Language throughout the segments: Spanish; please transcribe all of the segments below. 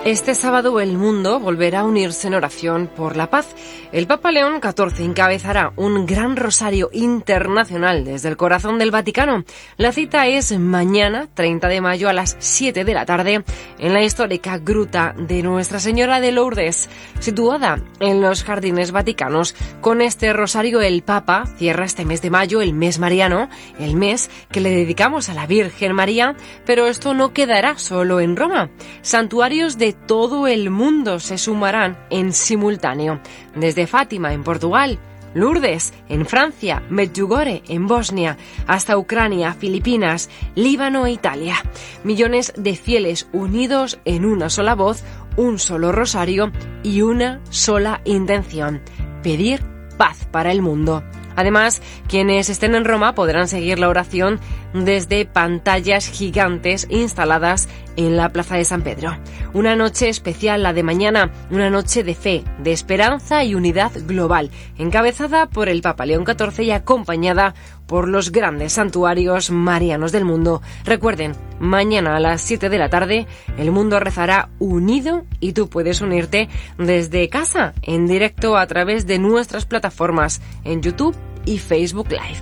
Este sábado el mundo volverá a unirse en oración por la paz. El Papa León XIV encabezará un gran rosario internacional desde el corazón del Vaticano. La cita es mañana, 30 de mayo, a las 7 de la tarde, en la histórica gruta de Nuestra Señora de Lourdes, situada en los Jardines Vaticanos. Con este rosario el Papa cierra este mes de mayo, el mes mariano, el mes que le dedicamos a la Virgen María, pero esto no quedará solo en Roma. Santuarios de todo el mundo se sumarán en simultáneo, desde Fátima en Portugal, Lourdes en Francia, Medjugorje en Bosnia, hasta Ucrania, Filipinas, Líbano e Italia. Millones de fieles unidos en una sola voz, un solo rosario y una sola intención: pedir paz para el mundo. Además, quienes estén en Roma podrán seguir la oración desde pantallas gigantes instaladas en la Plaza de San Pedro. Una noche especial, la de mañana, una noche de fe, de esperanza y unidad global, encabezada por el Papa León XIV y acompañada por los grandes santuarios marianos del mundo. Recuerden, mañana a las 7 de la tarde el mundo rezará unido y tú puedes unirte desde casa, en directo a través de nuestras plataformas en YouTube y Facebook Live.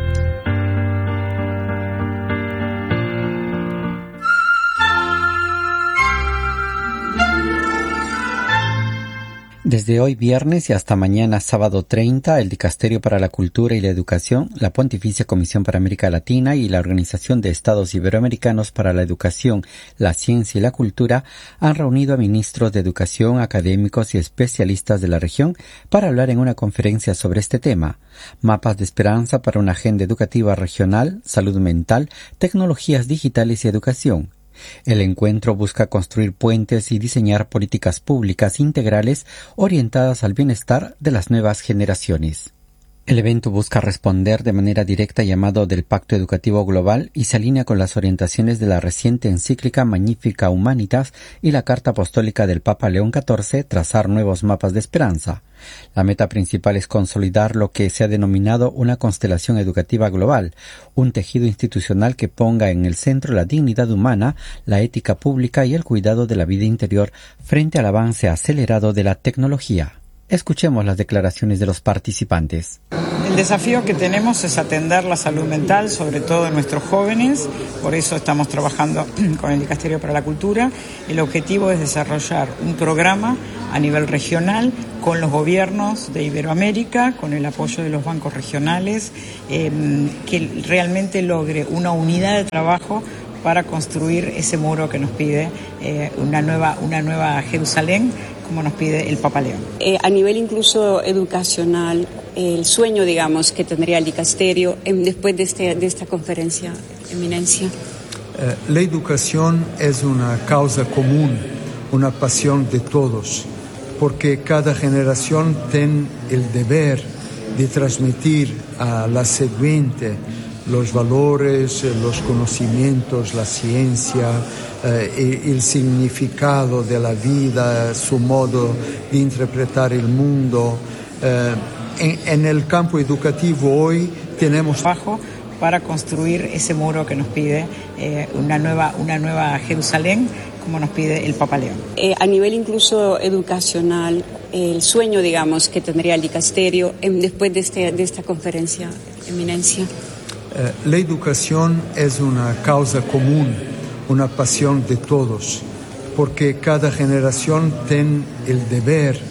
Desde hoy viernes y hasta mañana sábado 30, el Dicasterio para la Cultura y la Educación, la Pontificia Comisión para América Latina y la Organización de Estados Iberoamericanos para la Educación, la Ciencia y la Cultura han reunido a ministros de educación, académicos y especialistas de la región para hablar en una conferencia sobre este tema: mapas de esperanza para una agenda educativa regional, salud mental, tecnologías digitales y educación. El encuentro busca construir puentes y diseñar políticas públicas integrales orientadas al bienestar de las nuevas generaciones. El evento busca responder de manera directa al llamado del Pacto Educativo Global y se alinea con las orientaciones de la reciente encíclica Magnificat Humanitas y la Carta Apostólica del Papa León XIV, trazar nuevos mapas de esperanza. La meta principal es consolidar lo que se ha denominado una constelación educativa global, un tejido institucional que ponga en el centro la dignidad humana, la ética pública y el cuidado de la vida interior frente al avance acelerado de la tecnología. Escuchemos las declaraciones de los participantes. El desafío que tenemos es atender la salud mental, sobre todo en nuestros jóvenes. Por eso estamos trabajando con el Dicasterio para la Cultura. El objetivo es desarrollar un programa a nivel regional con los gobiernos de Iberoamérica, con el apoyo de los bancos regionales, que realmente logre una unidad de trabajo para construir ese muro que nos pide una nueva Jerusalén, como nos pide el Papa León. A nivel incluso educacional, el sueño, digamos, que tendría el dicasterio después de esta conferencia, Eminencia. La educación es una causa común, una pasión de todos, porque cada generación tiene el deber de transmitir a la siguiente los valores, los conocimientos, la ciencia, el significado de la vida, su modo de interpretar el mundo. En el campo educativo hoy tenemos trabajo para construir ese muro que nos pide una nueva Jerusalén, como nos pide el Papa León. A nivel incluso educacional, el sueño, digamos, que tendría el dicasterio después de esta conferencia, Eminencia. La educación es una causa común, una pasión de todos, porque cada generación tiene el deber